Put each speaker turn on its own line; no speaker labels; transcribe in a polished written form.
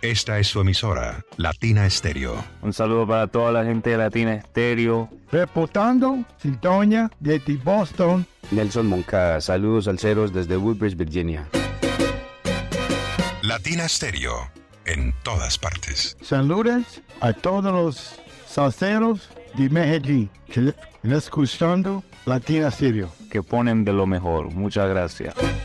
Esta es su emisora, Latina Estéreo.
Un saludo para toda la gente de Latina Estéreo.
Reportando sintonía desde Boston.
Nelson Moncada, saludos salseros desde Woodbridge, Virginia.
Latina Estéreo, en todas partes.
Saludos a todos los salseros de Medellín que están escuchando Latina Estéreo.
Que ponen de lo mejor. Muchas gracias.